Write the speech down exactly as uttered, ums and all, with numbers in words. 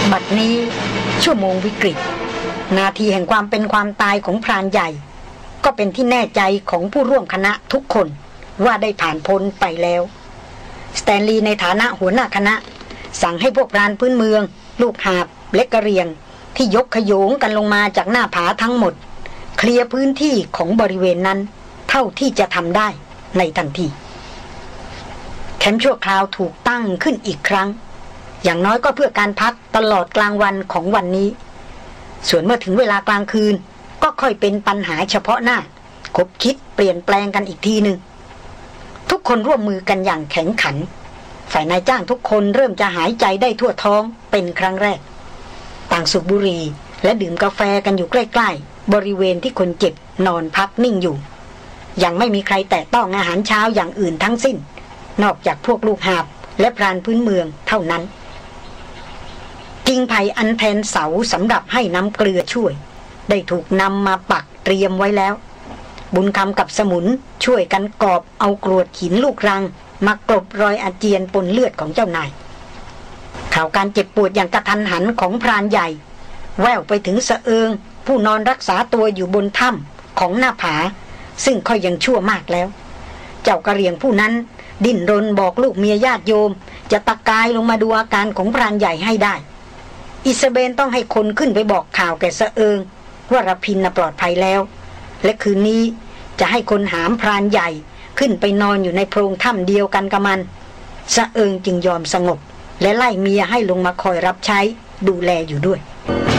บัดนี้ชั่วโมงวิกฤตนาทีแห่งความเป็นความตายของพรานใหญ่ก็เป็นที่แน่ใจของผู้ร่วมคณะทุกคนว่าได้ผ่านพ้นไปแล้วสแตนลีย์ในฐานะหัวหน้าคณะสั่งให้พวกพรานพื้นเมืองลูกหาบและกระเรียงที่ยกขโยงกันลงมาจากหน้าผาทั้งหมดเคลียร์พื้นที่ของบริเวณนั้นเท่าที่จะทำได้ในทันทีแคมป์ชั่วคราวถูกตั้งขึ้นอีกครั้งอย่างน้อยก็เพื่อการพักตลอดกลางวันของวันนี้ส่วนเมื่อถึงเวลากลางคืนก็ค่อยเป็นปัญหาเฉพาะหน้าคบคิดเปลี่ยนแปลงกันอีกทีหนึ่งทุกคนร่วมมือกันอย่างแข็งขันฝ่ายนายจ้างทุกคนเริ่มจะหายใจได้ทั่วท้องเป็นครั้งแรกต่างสูบบุหรี่และดื่มกาแฟกันอยู่ใกล้ๆบริเวณที่คนเจ็บนอนพักนิ่งอยู่ยังไม่มีใครแตะต้องอาหารเช้าอย่างอื่นทั้งสิ้นนอกจากพวกลูกหาบและพรานพื้นเมืองเท่านั้นกิ่งไผ่อันแทนเสาสำหรับให้น้ำเกลือช่วยได้ถูกนำมาปักเตรียมไว้แล้วบุญคำกับสมุนช่วยกันกอบเอากรวดหินลูกรังมากรบรอยอาเจียนปนเลือดของเจ้านายข่าวการเจ็บปวดอย่างกระทันหันของพรานใหญ่แว่วไปถึงสะเอิงผู้นอนรักษาตัวอยู่บนถ้ำของหน้าผาซึ่งค่อยยังชั่วมากแล้วเจ้ากระเรียงผู้นั้นดิ้นรนบอกลูกเมียญาติโยมจะตะกายลงมาดูอาการของพรานใหญ่ให้ได้อิซาเบนต้องให้คนขึ้นไปบอกข่าวแก่สะเอิงว่ารพินน่ะปลอดภัยแล้วและคืนนี้จะให้คนหามพรานใหญ่ขึ้นไปนอนอยู่ในโพรงถ้ำเดียวกันกับมันสะเอิงจึงยอมสงบและไล่เมียให้ลงมาคอยรับใช้ดูแลอยู่ด้วย